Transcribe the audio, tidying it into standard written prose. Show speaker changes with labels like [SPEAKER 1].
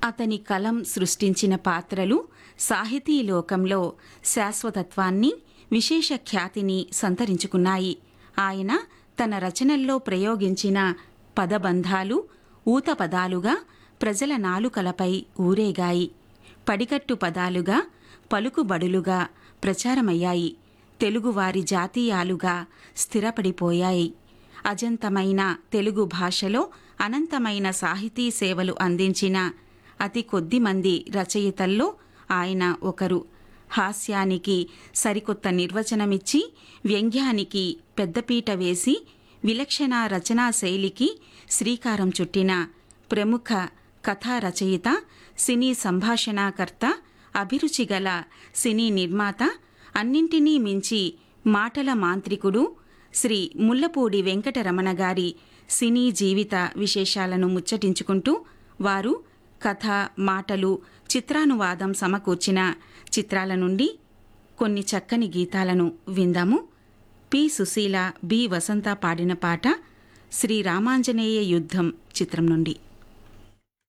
[SPEAKER 1] అతని కలం సృష్టించిన పాత్రలు సాహితీ లోకంలో శాశ్వతత్వాన్ని, విశేష ఖ్యాతిని సంతరించుకున్నాయి. ఆయన తన రచనల్లో ప్రయోగించిన పదబంధాలు ఊతపదాలుగా ప్రజల నాలుకలపై ఊరేగాయి. పడికట్టు పదాలుగా, పలుకుబడులుగా ప్రచారమయ్యాయి. తెలుగువారి జాతీయాలుగా స్థిరపడిపోయాయి. అజంతమైన తెలుగు భాషలో అనంతమైన సాహితీ సేవలు అందించిన అతి కొద్ది మంది రచయితల్లో ఆయన ఒకరు. హాస్యానికి సరికొత్త నిర్వచనమిచ్చి, వ్యంగ్యానికి పెద్దపీట వేసి, విలక్షణ రచనా శైలికి శ్రీకారం చుట్టిన ప్రముఖ కథా రచయిత, సినీ సంభాషణాకర్త, అభిరుచిగల సినీ నిర్మాత, అన్నింటినీ మించి మాటల మాంత్రికుడు శ్రీ ముల్లపూడి వెంకటరమణ గారి సినీ జీవిత విశేషాలను ముచ్చటించుకుంటూ వారు కథ, మాటలు, చిత్రానువాదం సమకూర్చిన చిత్రాల నుండి కొన్ని చక్కని గీతాలను విందాము. పి. సుశీల, బి. వసంత పాడిన పాట శ్రీ రామాంజనేయ యుద్ధం చిత్రం నుండి.